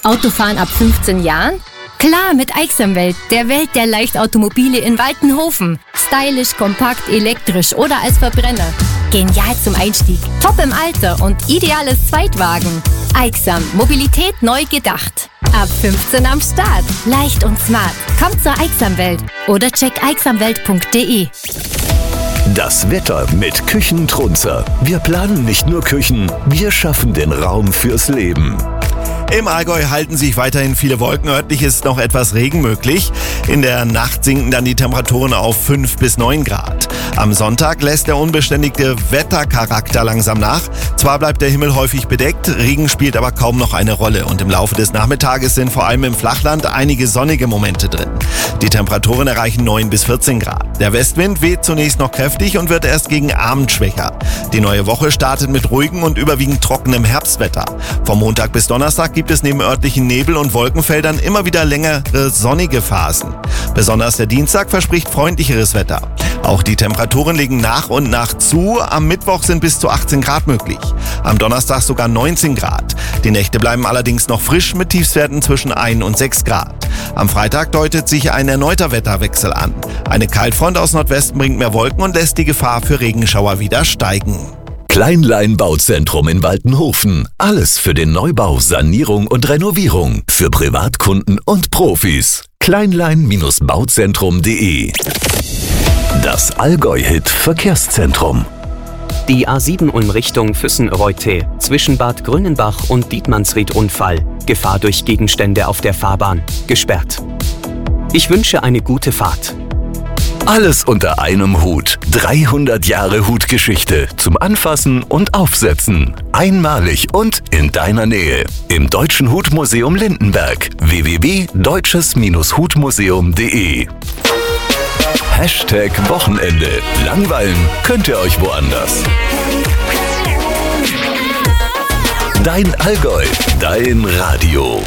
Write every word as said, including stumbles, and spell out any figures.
Autofahren ab fünfzehn Jahren? Klar, mit Aixamwelt, der Welt der Leichtautomobile in Waltenhofen. Stylisch, kompakt, elektrisch oder als Verbrenner. Genial zum Einstieg, top im Alter und ideales Zweitwagen. Aixam, Mobilität neu gedacht. Ab fünfzehn am Start. Leicht und smart. Kommt zur Aixamwelt oder check aixamwelt punkt de. Das Wetter mit Küchentrunzer. Wir planen nicht nur Küchen, wir schaffen den Raum fürs Leben. Im Allgäu halten sich weiterhin viele Wolken. Örtlich ist noch etwas Regen möglich. In der Nacht sinken dann die Temperaturen auf fünf bis neun Grad. Am Sonntag lässt der unbeständige Wettercharakter langsam nach. Zwar bleibt der Himmel häufig bedeckt, Regen spielt aber kaum noch eine Rolle. Und im Laufe des Nachmittages sind vor allem im Flachland einige sonnige Momente drin. Die Temperaturen erreichen neun bis vierzehn Grad. Der Westwind weht zunächst noch kräftig und wird erst gegen Abend schwächer. Die neue Woche startet mit ruhigem und überwiegend trockenem Herbstwetter. Vom Montag bis Donnerstag gibt es neben örtlichen Nebel- und Wolkenfeldern immer wieder längere sonnige Phasen. Besonders der Dienstag verspricht freundlicheres Wetter. Auch die Temperaturen legen nach und nach zu. Am Mittwoch sind bis zu achtzehn Grad möglich. Am Donnerstag sogar neunzehn Grad. Die Nächte bleiben allerdings noch frisch mit Tiefstwerten zwischen ein und sechs Grad. Am Freitag deutet sich ein erneuter Wetterwechsel an. Eine Kaltfront aus Nordwesten bringt mehr Wolken und lässt die Gefahr für Regenschauer wieder steigen. Kleinlein Bauzentrum in Waltenhofen. Alles für den Neubau, Sanierung und Renovierung. Für Privatkunden und Profis. kleinlein Bauzentrum punkt de. Das Allgäu-Hit Verkehrszentrum. Die A sieben Ulm Richtung Füssen-Reute, zwischen Bad Grünenbach und Dietmannsried Unfall. Gefahr durch Gegenstände auf der Fahrbahn. Gesperrt. Ich wünsche eine gute Fahrt. Alles unter einem Hut. dreihundert Jahre Hutgeschichte zum Anfassen und Aufsetzen. Einmalig und in deiner Nähe. Im Deutschen Hutmuseum Lindenberg. w w w punkt deutsches Hutmuseum punkt de. Hashtag Wochenende. Langweilen könnt ihr euch woanders. Dein Allgäu, dein Radio.